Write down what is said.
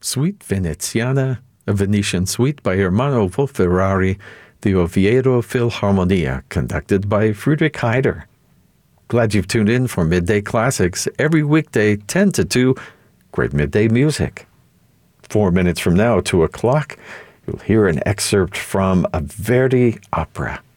Suite Veneziana, a Venetian suite by Ermanno Wolf-Ferrari, the Oviedo Philharmonia, conducted by Friedrich Heider. Glad you've tuned in for Midday Classics every weekday 10 to 2, great midday music. 4 minutes from now, 2 o'clock, you'll hear an excerpt from a Verdi opera.